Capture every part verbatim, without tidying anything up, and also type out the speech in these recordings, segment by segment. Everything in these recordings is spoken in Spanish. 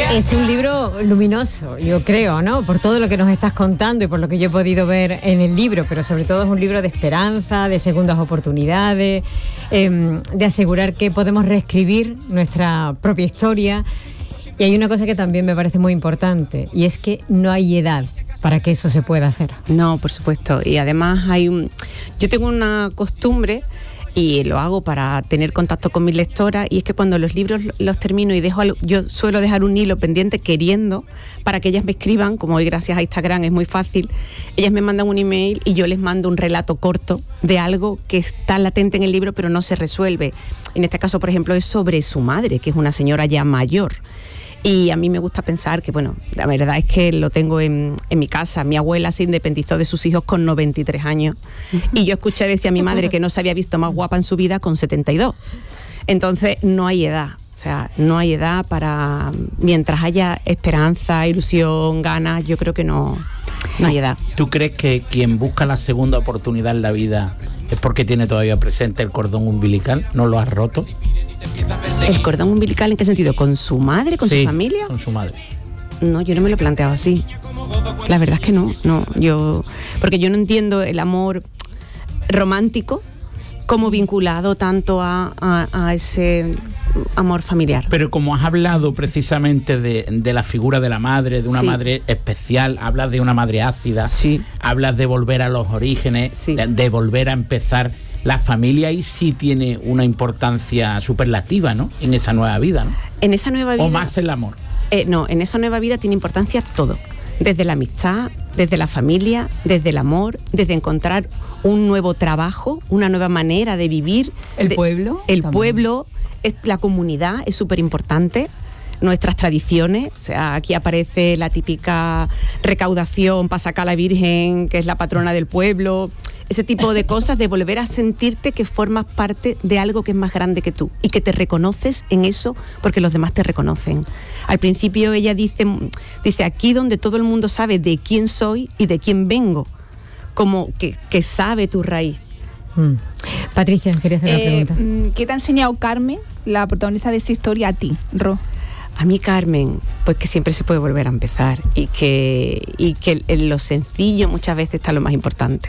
Es un libro luminoso, yo creo, ¿no? Por todo lo que nos estás contando y por lo que yo he podido ver en el libro, pero sobre todo es un libro de esperanza, de segundas oportunidades, eh, de asegurar que podemos reescribir nuestra propia historia. Y hay una cosa que también me parece muy importante, y es que no hay edad para que eso se pueda hacer. No, por supuesto. Y además hay un... Yo tengo una costumbre, y lo hago para tener contacto con mis lectoras, y es que cuando los libros los termino y dejo, yo suelo dejar un hilo pendiente queriendo para que ellas me escriban, como hoy gracias a Instagram es muy fácil, ellas me mandan un email y yo les mando un relato corto de algo que está latente en el libro pero no se resuelve. En este caso, por ejemplo, es sobre su madre, que es una señora ya mayor. Y a mí me gusta pensar que, bueno, la verdad es que lo tengo en, en mi casa. Mi abuela se independizó de sus hijos con noventa y tres años. Y yo escuché decir a mi madre que no se había visto más guapa en su vida con setenta y dos. Entonces, no hay edad. O sea, no hay edad para... Mientras haya esperanza, ilusión, ganas, yo creo que no, no hay edad. ¿Tú crees que quien busca la segunda oportunidad en la vida es porque tiene todavía presente el cordón umbilical? ¿No lo has roto? ¿El cordón umbilical en qué sentido? ¿Con su madre, con sí, su familia? Con su madre. No, yo no me lo he planteado así. La verdad es que no, no, yo... Porque yo no entiendo el amor romántico como vinculado tanto a, a, a ese amor familiar. Pero como has hablado precisamente de, de la figura de la madre, de una sí. madre especial, hablas de una madre ácida, sí. hablas de volver a los orígenes, sí. de, de volver a empezar... La familia ahí sí tiene una importancia superlativa, ¿no? En esa nueva vida, ¿no? En esa nueva vida... ¿O más el amor? Eh, no, en esa nueva vida tiene importancia todo. Desde la amistad, desde la familia, desde el amor, desde encontrar un nuevo trabajo, una nueva manera de vivir. ¿El de, pueblo? El también. pueblo, es, la comunidad es súper importante. Nuestras tradiciones, o sea, aquí aparece la típica recaudación para sacar a la Virgen, que es la patrona del pueblo, ese tipo de cosas, de volver a sentirte que formas parte de algo que es más grande que tú y que te reconoces en eso porque los demás te reconocen. Al principio ella dice, dice aquí donde todo el mundo sabe de quién soy y de quién vengo, como que, que sabe tu raíz. Mm. Patricia, quería hacer una eh, pregunta. ¿Qué te ha enseñado Carmen, la protagonista de esta historia, a ti, Ro? A mí, Carmen, pues que siempre se puede volver a empezar y que, y que en lo sencillo muchas veces está lo más importante.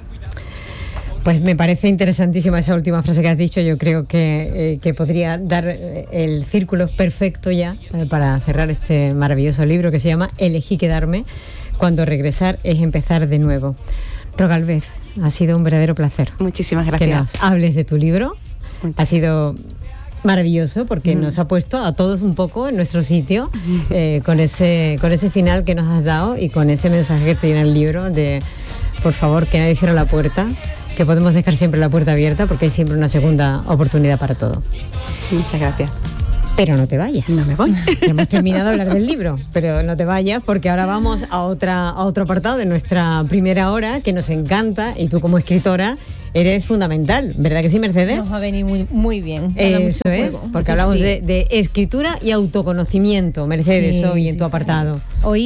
Pues me parece interesantísima esa última frase que has dicho. Yo creo que, eh, que podría dar el círculo perfecto ya eh, para cerrar este maravilloso libro que se llama Elegí quedarme, cuando regresar es empezar de nuevo. Ro Gálvez, ha sido un verdadero placer. Muchísimas gracias. Que nos hables de tu libro. Muchas. Ha sido maravilloso porque mm. nos ha puesto a todos un poco en nuestro sitio eh, con ese con ese final que nos has dado y con ese mensaje que tiene el libro de, por favor, que nadie cierre la puerta, que podemos dejar siempre la puerta abierta porque hay siempre una segunda oportunidad para todo. Muchas gracias. Pero no te vayas. No me voy. Ya hemos terminado de hablar del libro, pero no te vayas porque ahora vamos a otra a otro apartado de nuestra primera hora que nos encanta y tú como escritora eres fundamental, ¿verdad que sí, Mercedes? Nos va a venir muy, muy bien. Eso es, porque sí, hablamos sí. De, de escritura y autoconocimiento, Mercedes, sí, hoy en sí, tu apartado. Sí.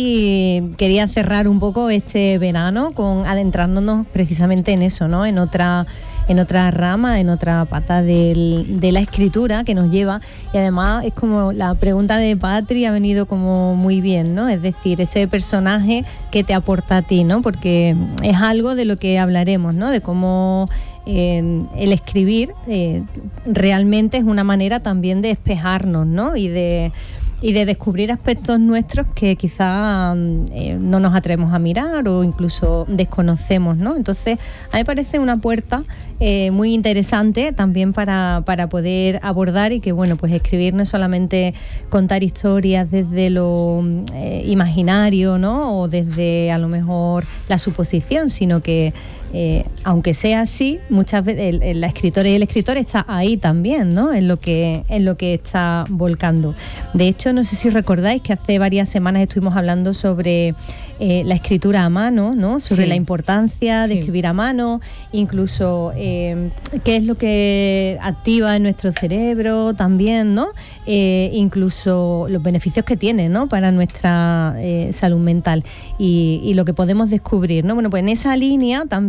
Hoy quería cerrar un poco este verano con adentrándonos precisamente en eso, ¿no? En otra, en otra rama, en otra pata del, de la escritura que nos lleva. Y además es como la pregunta de Patri ha venido como muy bien, ¿no? Es decir, ese personaje que te aporta a ti, ¿no? Porque es algo de lo que hablaremos, ¿no? De cómo Eh, el escribir eh, realmente es una manera también de despejarnos, ¿no? Y de, y de descubrir aspectos nuestros que quizá eh, no nos atrevemos a mirar o incluso desconocemos, ¿no? Entonces, a mí me parece una puerta eh, muy interesante también para, para poder abordar y que, bueno, pues escribir no es solamente contar historias desde lo eh, imaginario, ¿no? O desde a lo mejor la suposición, sino que Eh, aunque sea así, muchas veces el, el, la escritora y el escritor está ahí también, ¿no? En lo que en lo que está volcando. De hecho, no sé si recordáis que hace varias semanas estuvimos hablando sobre eh, la escritura a mano, ¿no? Sobre sí. la importancia de sí. escribir a mano, incluso eh, qué es lo que activa en nuestro cerebro también, ¿no? Eh, incluso los beneficios que tiene, ¿no? Para nuestra eh, salud mental y, y lo que podemos descubrir, ¿no? Bueno, pues en esa línea también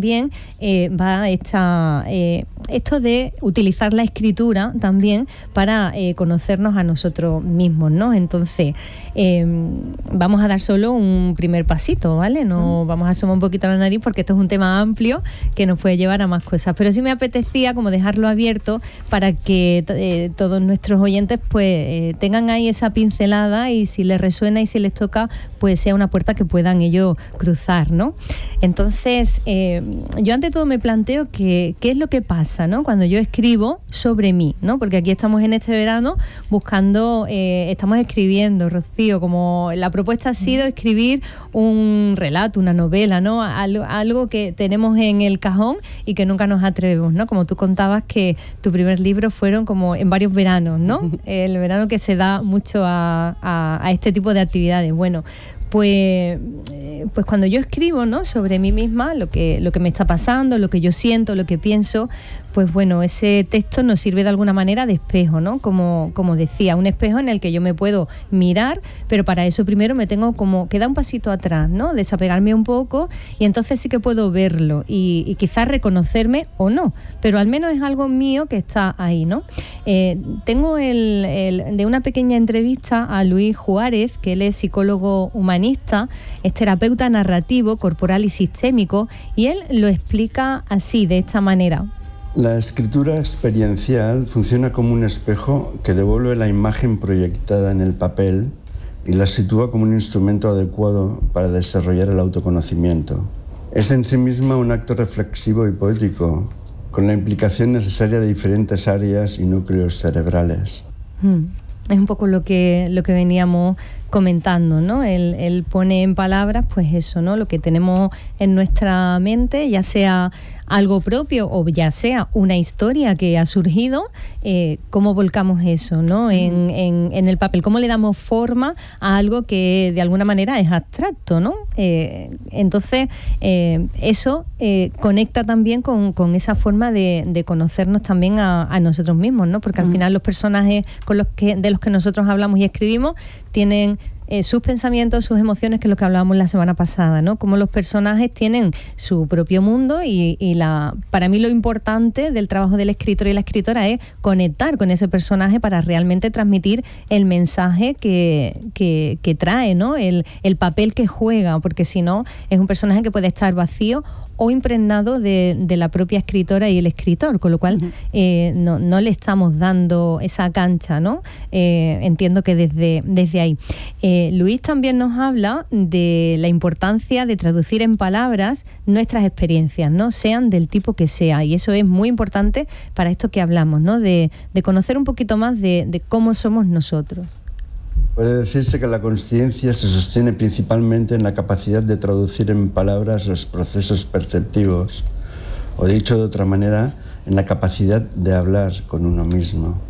también eh, va esta, eh, esto de utilizar la escritura también para eh, conocernos a nosotros mismos, ¿no? Entonces, eh, vamos a dar solo un primer pasito, ¿vale? No vamos a asomar un poquito la nariz porque esto es un tema amplio que nos puede llevar a más cosas. Pero sí me apetecía como dejarlo abierto para que eh, todos nuestros oyentes pues eh, tengan ahí esa pincelada y si les resuena y si les toca, pues sea una puerta que puedan ellos cruzar, ¿no? Entonces, eh, yo ante todo me planteo que, qué es lo que pasa, ¿no? Cuando yo escribo sobre mí, ¿no? Porque aquí estamos en este verano buscando, eh, estamos escribiendo, Rocío, como la propuesta ha sido escribir un relato, una novela, ¿no? Algo, algo que tenemos en el cajón y que nunca nos atrevemos, ¿no? Como tú contabas que tu primer libro fueron como en varios veranos, ¿no? El verano que se da mucho a, a, a este tipo de actividades. Bueno, pues, eh, pues cuando yo escribo, ¿no? sobre mí misma, lo que, lo que me está pasando, lo que yo siento, lo que pienso, pues bueno, ese texto nos sirve de alguna manera de espejo, ¿no? Como, como decía, un espejo en el que yo me puedo mirar, pero para eso primero me tengo como que dar un pasito atrás, ¿no? Desapegarme un poco y entonces sí que puedo verlo y, y quizás reconocerme o no, pero al menos es algo mío que está ahí, ¿no? Eh, tengo el, el, de una pequeña entrevista a Luis Juárez, que él es psicólogo humanista, es terapeuta narrativo, corporal y sistémico, y él lo explica así, de esta manera. La escritura experiencial funciona como un espejo que devuelve la imagen proyectada en el papel y la sitúa como un instrumento adecuado para desarrollar el autoconocimiento. Es en sí misma un acto reflexivo y poético, con la implicación necesaria de diferentes áreas y núcleos cerebrales. Hmm. Es un poco lo que, lo que veníamos comentando, ¿no? Él, él pone en palabras, pues eso, ¿no? Lo que tenemos en nuestra mente, ya sea algo propio o ya sea una historia que ha surgido, eh, cómo volcamos eso, ¿no? En, en, en el papel, cómo le damos forma a algo que de alguna manera es abstracto, ¿no? Eh, entonces, eh, eso eh, conecta también con, con esa forma de, de conocernos también a, a nosotros mismos, ¿no? Porque al final los personajes con los que, de los que nosotros hablamos y escribimos tienen Eh, sus pensamientos, sus emociones, que es lo que hablábamos la semana pasada, ¿no? Como los personajes tienen su propio mundo y, y la, para mí lo importante del trabajo del escritor y la escritora es conectar con ese personaje para realmente transmitir el mensaje que, que, que trae, ¿no? El, el papel que juega, porque si no es un personaje que puede estar vacío o impregnado de, de la propia escritora y el escritor, con lo cual uh-huh. eh, no, no le estamos dando esa cancha, ¿no? Eh, entiendo que desde, desde ahí. Eh, Luis también nos habla de la importancia de traducir en palabras nuestras experiencias, ¿no? Sean del tipo que sea, y eso es muy importante para esto que hablamos, ¿no? De, de conocer un poquito más de, de cómo somos nosotros. Puede decirse que la consciencia se sostiene principalmente en la capacidad de traducir en palabras los procesos perceptivos, o dicho de otra manera, en la capacidad de hablar con uno mismo.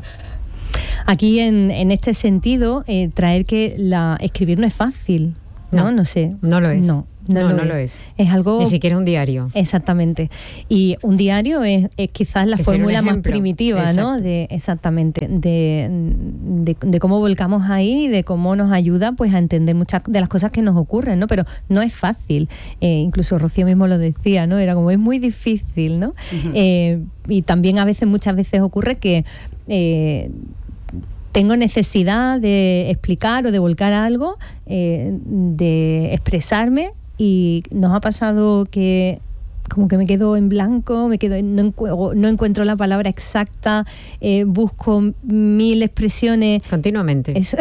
Aquí en, en este sentido, eh, traer que la escribir no es fácil, ¿no? No, no sé. No lo es. No. No, No, lo, no es. lo es. Es algo... Ni siquiera un diario. Exactamente. Y un diario es, es quizás la Que ser un fórmula más ejemplo. primitiva, Exacto. ¿no? De, exactamente. De, de, de cómo volcamos ahí y de cómo nos ayuda pues a entender muchas de las cosas que nos ocurren, ¿no? Pero no es fácil. Eh, incluso Rocío mismo lo decía, ¿no? Era como, es muy difícil, ¿no? Uh-huh. Eh, y también a veces, muchas veces ocurre que... Eh, tengo necesidad de explicar o de volcar algo, eh, de expresarme, y nos ha pasado que como que me quedo en blanco, me quedo en, no, encu- no encuentro la palabra exacta, eh, busco mil expresiones. Continuamente. Eso.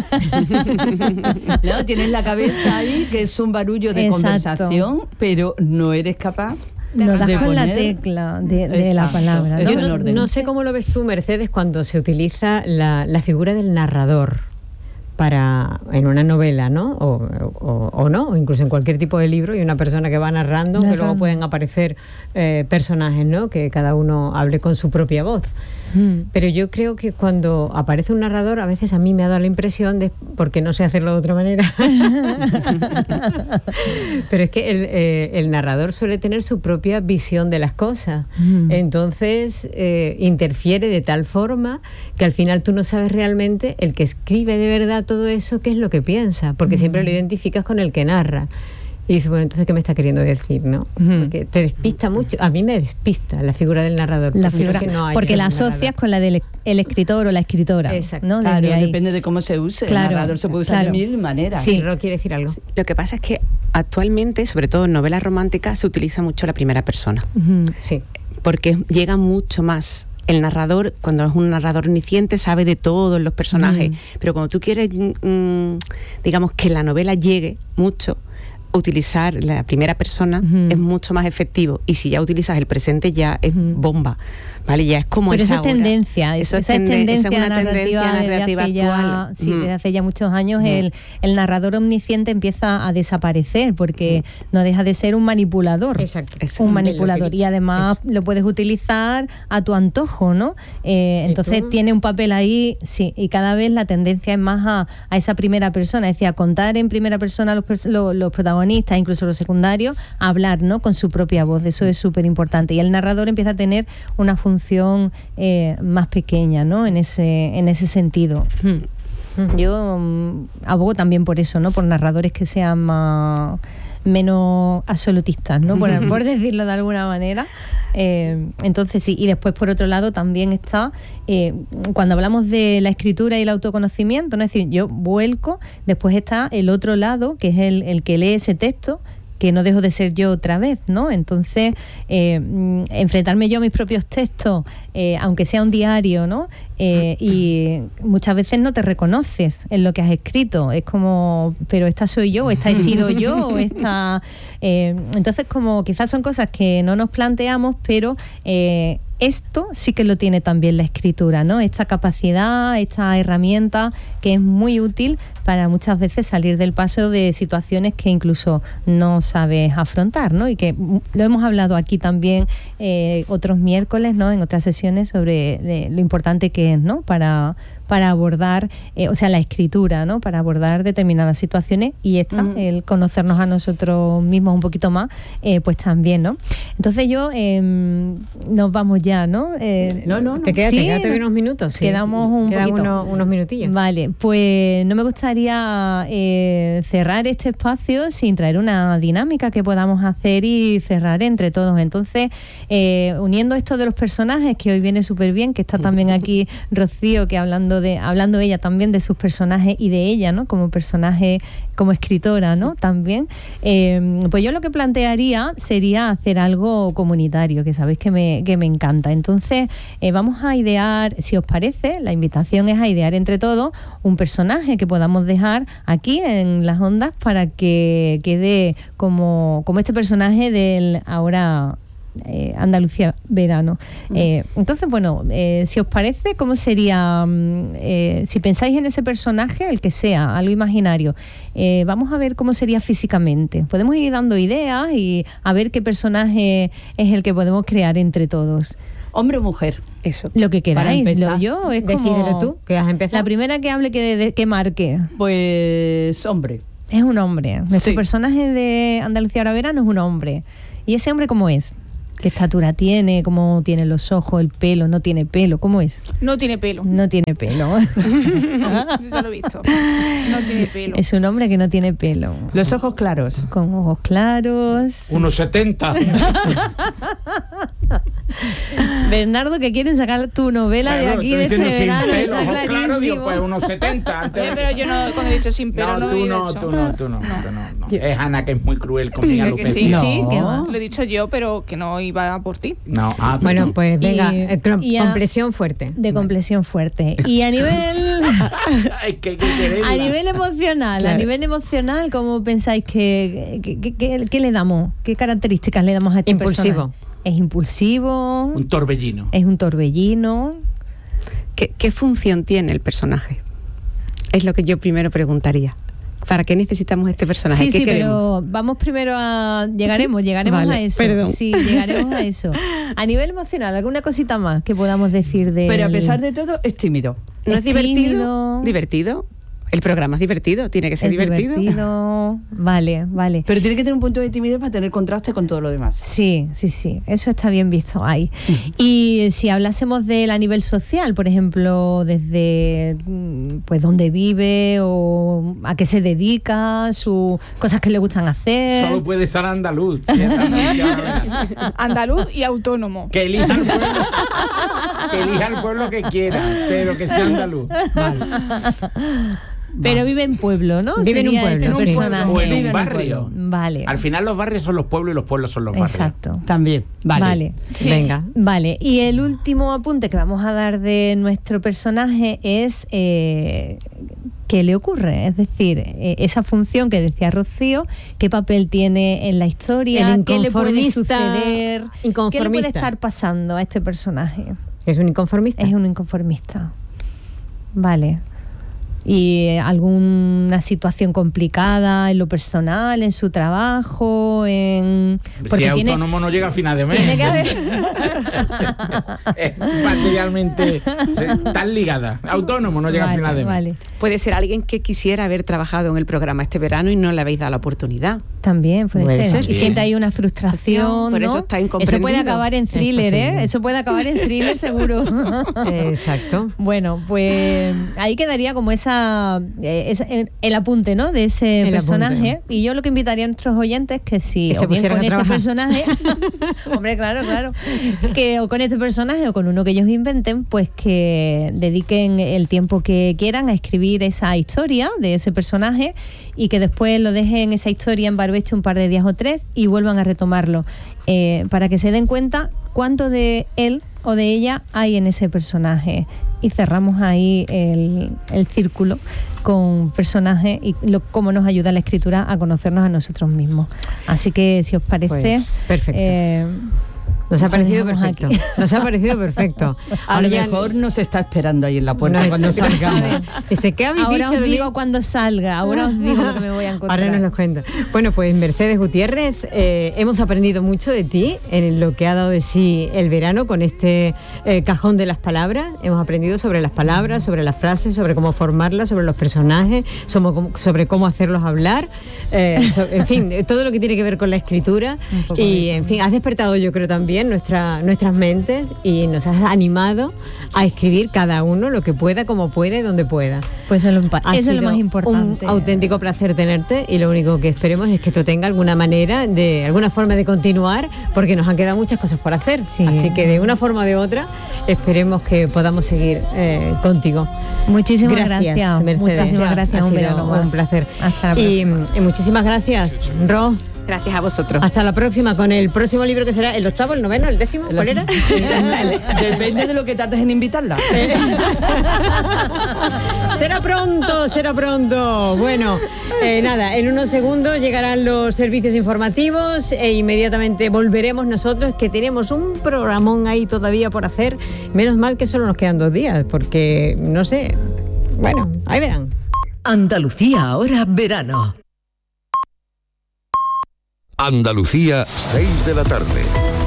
No, tienes la cabeza ahí, que es un barullo de Exacto. conversación, pero no eres capaz No das de con la poner- tecla de, de la Exacto. palabra, ¿no? Eso Yo en no, orden. no sé cómo lo ves tú, Mercedes, cuando se utiliza la, la figura del narrador para en una novela, ¿no? O, o, o no, o incluso en cualquier tipo de libro, y una persona que va narrando, que luego Narrando. pueden aparecer eh, personajes, ¿no? Que cada uno hable con su propia voz. Mm. Pero yo creo que cuando aparece un narrador, a veces a mí me ha dado la impresión de, porque no sé hacerlo de otra manera, pero es que el, eh, el narrador suele tener su propia visión de las cosas. Mm. Entonces eh, interfiere de tal forma que al final tú no sabes realmente el que escribe de verdad todo eso qué es lo que piensa, porque mm. siempre lo identificas con el que narra. Y dices, bueno, entonces, ¿qué me está queriendo decir, no? Ujú. Porque te despista mucho. A mí me despista la figura del narrador. La Prefiero figura, que no haya porque la un asocias narrador. con la del el escritor o la escritora. Exacto. ¿no? Claro, Desde ahí. depende de cómo se use. Claro, El narrador se puede usar claro. de mil maneras. Sí, Ro quiere decir algo. Lo que pasa es que actualmente, sobre todo en novelas románticas, se utiliza mucho la primera persona, Ujú. Sí. porque llega mucho más. El narrador, cuando es un narrador omnisciente, sabe de todos los personajes, Mm. pero cuando tú quieres, mm, digamos, que la novela llegue mucho, utilizar la primera persona Ujú. es mucho más efectivo, y si ya utilizas el presente ya es Ujú. bomba, ¿vale? Ya es como Pero es eso es ahora. tendencia, Eso esa es tende- tendencia esa es una narrativa, tendencia narrativa desde hace ya, actual. sí, Mm. desde hace ya muchos años Mm. el, el narrador omnisciente empieza a desaparecer porque no deja de ser un manipulador. Exacto. Eso. Un Es manipulador lo que he y dicho. además lo puedes utilizar a tu antojo, ¿no? Eh, ¿Y entonces tú? tiene un papel ahí, sí, y cada vez la tendencia es más a, a esa primera persona, es decir, a contar en primera persona los, pers- lo- los protagonistas, incluso los secundarios, a hablar, ¿no? Con su propia voz, eso es súper importante. Y el narrador empieza a tener una función eh, más pequeña, ¿no? En ese, en ese sentido. Ujú. Yo mm, abogo también por eso, ¿no? Por narradores que sean más menos absolutistas, ¿no? Por, por decirlo de alguna manera. Eh, entonces sí, y después por otro lado también está, eh, cuando hablamos de la escritura y el autoconocimiento, ¿no? Es decir, yo vuelco, después está el otro lado, que es el, el que lee ese texto, que no dejo de ser yo otra vez, ¿no? Entonces, eh, mm, enfrentarme yo a mis propios textos, eh, aunque sea un diario, ¿no? Eh, y muchas veces no te reconoces en lo que has escrito. Es como, pero esta soy yo, esta he sido yo, o esta... eh, entonces, como quizás son cosas que no nos planteamos, pero... Eh, esto sí que lo tiene también la escritura, ¿no? Esta capacidad, esta herramienta que es muy útil para muchas veces salir del paso de situaciones que incluso no sabes afrontar, ¿no? Y que mm, lo hemos hablado aquí también eh, otros miércoles, ¿no? En otras sesiones sobre de, lo importante que es, ¿no? Para, para abordar, eh, o sea, la escritura, ¿no? Para abordar determinadas situaciones y esta, Mm. el conocernos a nosotros mismos un poquito más, eh, pues también, ¿no? Entonces yo, eh, nos vamos ya, ¿no? Eh, No, no, no. ¿Te queda, Sí, te queda todavía no- unos minutos? Sí. quedamos un Quedan poquito. unos, unos minutillos. Vale, pues no me gustaría eh, cerrar este espacio sin traer una dinámica que podamos hacer y cerrar entre todos. Entonces, eh, uniendo esto de los personajes, que hoy viene súper bien, que está también aquí Rocío, que hablando de hablando ella también de sus personajes y de ella, ¿no? Como personaje, como escritora, ¿no? También. Eh, pues yo lo que plantearía sería hacer algo comunitario, que sabéis que me, que me encanta. Entonces, eh, vamos a idear, si os parece, la invitación es a idear entre todos un personaje que podamos dejar aquí en las ondas para que quede como, como este personaje del ahora eh, Andalucía verano. Eh, entonces, bueno, eh, si os parece, ¿cómo sería? mm, eh, si pensáis en ese personaje, el que sea, algo imaginario, eh, vamos a ver cómo sería físicamente. Podemos ir dando ideas y a ver qué personaje es el que podemos crear entre todos. ¿Hombre o mujer? Eso. Lo que queráis. Para empezar, Lo, yo es como... Decídelo tú, que has empezado. La primera que hable, que, de- de- que marque. Pues hombre. Es un hombre. Nuestro Sí. personaje de Andalucía ahora verano es un hombre. ¿Y ese hombre cómo es? ¿Qué estatura tiene? ¿Cómo tiene los ojos, el pelo? ¿No tiene pelo? ¿Cómo es? No tiene pelo. No tiene pelo. Yo ya lo he visto. No tiene pelo. Es un hombre que no tiene pelo. Los ojos claros. Con ojos claros. unos setenta. Bernardo, que quieren sacar tu novela de Claro, aquí estoy de este diciendo sin verano. pelo, Está ojos claros, digo, clarísimo. pues unos setenta. antes Oye, de- pero yo no, cuando he dicho sin pelo, no, no, lo tú he no, dicho. tú no, tú no, tú no, no. Es Ana, que es muy cruel con mi Que alopecia. sí. No. Sí, que va. Lo he dicho yo, pero que no iba por ti. No, ah, tú Bueno, no. pues venga, Y- eh, crom- y a- compresión fuerte. De complexión fuerte. Y a nivel... Es que hay que quererla. A nivel emocional, a Claro. nivel emocional, ¿cómo pensáis que, que, que- que- que le damos? ¿Qué características le damos a este Impulsivo. personaje? Es impulsivo, Un torbellino. es un torbellino. ¿Qué, qué función tiene el personaje? Es lo que yo primero preguntaría. ¿Para qué necesitamos este personaje? Sí, ¿Qué sí, queremos? pero vamos primero a... Llegaremos, llegaremos Vale, a eso. perdón. Sí, llegaremos a eso. A nivel emocional, ¿alguna cosita más que podamos decir de Pero a pesar de todo, es tímido. ¿No es, es divertido? tímido. Divertido. El programa es divertido, tiene que ser Es divertido. divertido. Vale, vale. Pero tiene que tener un punto de timidez para tener contraste con todo lo demás. Sí, sí, sí, eso está bien visto ahí. Y si hablásemos del a nivel social, por ejemplo, desde mm, pues dónde vive o a qué se dedica, sus cosas que le gustan hacer. Solo puede ser andaluz. Si es andaluz, Andaluz y autónomo. que elija el pueblo, que elija el pueblo que quiera, pero que sea andaluz. Pero vive en pueblo, ¿no? Vive en un Sería pueblo, este sí. personaje. O en Vive en un un barrio. Vale. Al final los barrios son los pueblos y los pueblos son los barrios. Exacto. También. Vale. Vale. Venga. Vale, y el último apunte que vamos a dar de nuestro personaje es eh, qué le ocurre, es decir, eh, esa función que decía Rocío, qué papel tiene en la historia, El qué le puede inconformista- suceder, qué le puede inconformista. estar pasando a este personaje. ¿Es un inconformista? Es un inconformista. Vale. ¿Y eh, alguna situación complicada en lo personal, en su trabajo, en Si es autónomo no llega a final de mes. tiene que haber Es materialmente tan ligada. Autónomo no llega Vale, a final de mes. vale. Puede ser alguien que quisiera haber trabajado en el programa este verano y no le habéis dado la oportunidad. También puede, Puede ser. ser. Y siente ahí una frustración. Por ¿no? eso está Eso incomprendido. puede acabar en thriller, Es ¿eh? posible. Eso puede acabar en thriller seguro. Exacto. Bueno, pues ahí quedaría como esa, eh, esa- el, el apunte, ¿no? De ese El personaje. apunte. Y yo lo que invitaría a nuestros oyentes que si Que se o bien pusieran con a este trabajar. personaje, hombre, claro, claro, que o con este personaje o con uno que ellos inventen, pues que dediquen el tiempo que quieran a escribir esa historia de ese personaje y que después lo dejen esa historia en barbecho un par de días o tres y vuelvan a retomarlo, eh, para que se den cuenta cuánto de él o de ella hay en ese personaje. Y cerramos ahí el, el círculo con personajes y lo, cómo nos ayuda la escritura a conocernos a nosotros mismos. Así que si os parece, Pues, perfecto. eh, Nos ha lo parecido dejamos perfecto. aquí. Nos ha parecido perfecto. A Ahora lo ya- mejor nos está esperando ahí en la puerta No, cuando salgamos. Dice, ¿qué habéis ahora dicho os de mí? digo cuando salga, ahora os digo lo que me voy a encontrar. Ahora nos lo cuenta. Bueno, pues Mercedes Gutiérrez, eh, hemos aprendido mucho de ti en lo que ha dado de sí el verano con este eh, cajón de las palabras. Hemos aprendido sobre las palabras, sobre las frases, sobre cómo formarlas, sobre los personajes, sobre, sobre cómo hacerlos hablar, eh, so- en fin, todo lo que tiene que ver con la escritura. Y, en fin, has despertado, yo creo, también nuestra, nuestras mentes y nos has animado a escribir cada uno lo que pueda, como puede, donde pueda. Pues eso es lo, impa- Ha eso es lo sido más importante. Un auténtico placer tenerte y lo único que esperemos es que esto tenga alguna manera, de alguna forma de continuar, porque nos han quedado muchas cosas por hacer. Sí. Así que de una forma o de otra esperemos que podamos seguir eh, contigo. Muchísimas gracias. Mercedes. Muchísimas gracias. Ha Un sido verano más. un placer. Hasta la y, próxima. y muchísimas gracias, Ro. Gracias a vosotros. Hasta la próxima con el próximo libro que será el octavo, el noveno, el décimo. ¿Cuál era? Depende de lo que tardes en invitarla. Será pronto, será pronto. Bueno, eh, nada, en unos segundos llegarán los servicios informativos e inmediatamente volveremos nosotros, que tenemos un programón ahí todavía por hacer. Menos mal que solo nos quedan dos días, porque no sé. Bueno, ahí verán. Andalucía ahora verano. Andalucía, seis de la tarde.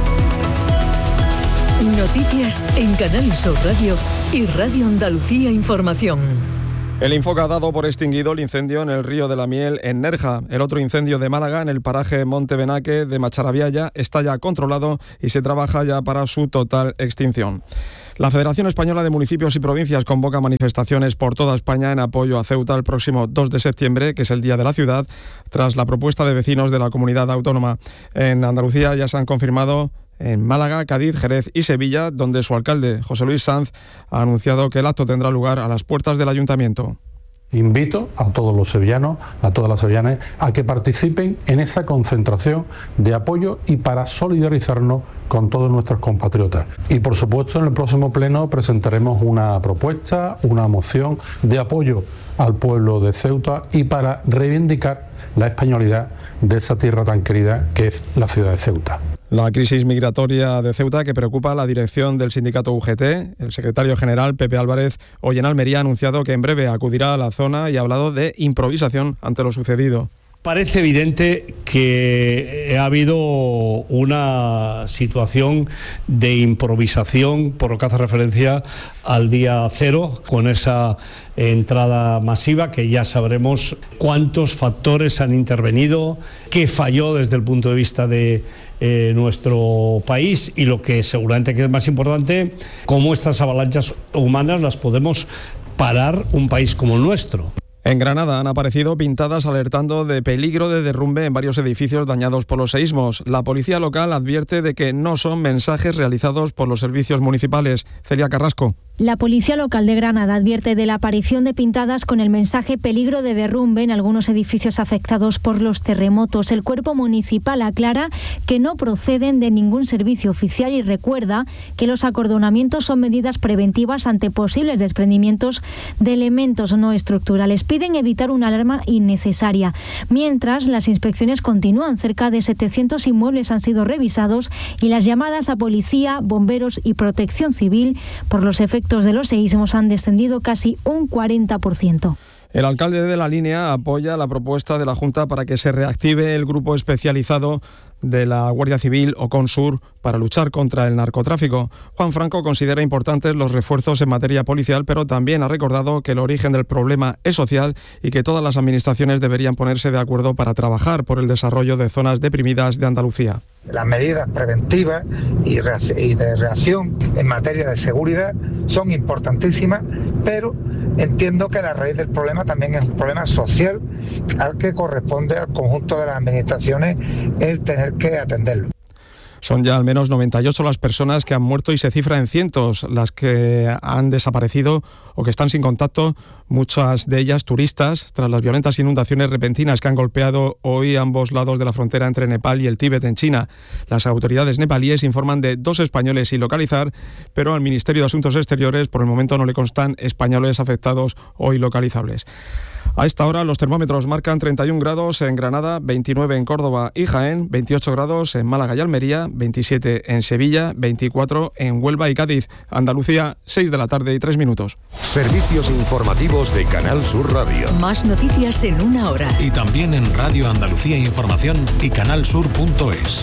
Noticias en Canal Sur Radio y Radio Andalucía Información. El Infoca ha dado por extinguido el incendio en el Río de la Miel en Nerja. El otro incendio de Málaga en el paraje Monte Benaque de Macharabiaya está ya controlado y se trabaja ya para su total extinción. La Federación Española de Municipios y Provincias convoca manifestaciones por toda España en apoyo a Ceuta el próximo dos de septiembre, que es el Día de la Ciudad, tras la propuesta de vecinos de la comunidad autónoma. En Andalucía ya se han confirmado en Málaga, Cádiz, Jerez y Sevilla, donde su alcalde, José Luis Sanz, ha anunciado que el acto tendrá lugar a las puertas del ayuntamiento. Invito a todos los sevillanos, a todas las sevillanas, a que participen en esa concentración de apoyo y para solidarizarnos con todos nuestros compatriotas. Y por supuesto en el próximo pleno presentaremos una propuesta, una moción de apoyo al pueblo de Ceuta y para reivindicar la españolidad de esa tierra tan querida que es la ciudad de Ceuta. La crisis migratoria de Ceuta, que preocupa a la dirección del sindicato U G T, el secretario general Pepe Álvarez, hoy en Almería ha anunciado que en breve acudirá a la zona y ha hablado de improvisación ante lo sucedido. Parece evidente que ha habido una situación de improvisación, por lo que hace referencia al día cero, con esa entrada masiva, que ya sabremos cuántos factores han intervenido, qué falló desde el punto de vista de eh, nuestro país y, lo que seguramente que es más importante, cómo estas avalanchas humanas las podemos parar un país como el nuestro. En Granada han aparecido pintadas alertando de peligro de derrumbe en varios edificios dañados por los seísmos. La policía local advierte de que no son mensajes realizados por los servicios municipales. Celia Carrasco. La Policía Local de Granada advierte de la aparición de pintadas con el mensaje peligro de derrumbe en algunos edificios afectados por los terremotos. El cuerpo municipal aclara que no proceden de ningún servicio oficial y recuerda que los acordonamientos son medidas preventivas ante posibles desprendimientos de elementos no estructurales. Piden evitar una alarma innecesaria. Mientras, las inspecciones continúan. Cerca de setecientos inmuebles han sido revisados y las llamadas a policía, bomberos y protección civil por los efectos de los seísmos han descendido casi un cuarenta por ciento. El alcalde de La Línea apoya la propuesta de la Junta para que se reactive el grupo especializado de la Guardia Civil Oconsur para luchar contra el narcotráfico. Juan Franco considera importantes los refuerzos en materia policial, pero también ha recordado que el origen del problema es social y que todas las administraciones deberían ponerse de acuerdo para trabajar por el desarrollo de zonas deprimidas de Andalucía. Las medidas preventivas y de reacción en materia de seguridad son importantísimas, pero entiendo que la raíz del problema también es un problema social al que corresponde al conjunto de las administraciones el tener que atenderlo. Son ya al menos noventa y ocho las personas que han muerto y se cifra en cientos las que han desaparecido o que están sin contacto, muchas de ellas turistas, tras las violentas inundaciones repentinas que han golpeado hoy ambos lados de la frontera entre Nepal y el Tíbet en China. Las autoridades nepalíes informan de dos españoles sin localizar, pero al Ministerio de Asuntos Exteriores por el momento no le constan españoles afectados o ilocalizables. A esta hora los termómetros marcan treinta y un grados en Granada, veintinueve en Córdoba y Jaén, veintiocho grados en Málaga y Almería, veintisiete en Sevilla, veinticuatro en Huelva y Cádiz. Andalucía, seis de la tarde y tres minutos. Servicios informativos de Canal Sur Radio. Más noticias en una hora. Y también en Radio Andalucía Información y canal sur punto es.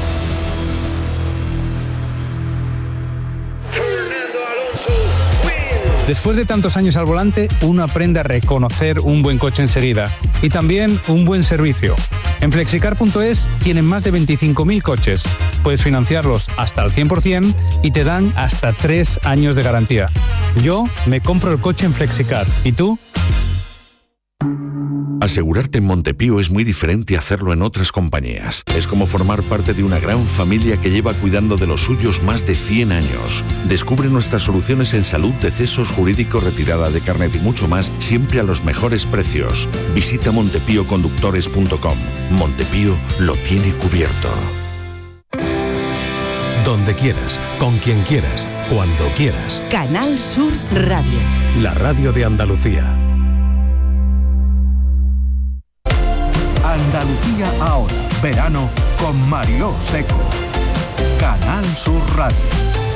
Después de tantos años al volante, uno aprende a reconocer un buen coche enseguida y también un buen servicio. En flexicar punto es tienen más de veinticinco mil coches. Puedes financiarlos hasta al cien por ciento y te dan hasta tres años de garantía. Yo me compro el coche en Flexicar. ¿Y tú? Asegurarte en Montepío es muy diferente a hacerlo en otras compañías. Es como formar parte de una gran familia que lleva cuidando de los suyos más de cien años. Descubre nuestras soluciones en salud, decesos, jurídico, retirada de carnet y mucho más, siempre a los mejores precios. Visita montepío conductores punto com. Montepío lo tiene cubierto. Donde quieras, con quien quieras, cuando quieras. Canal Sur Radio. La radio de Andalucía. Andalucía ahora, verano con Mariló Seco. Canal Sur Radio.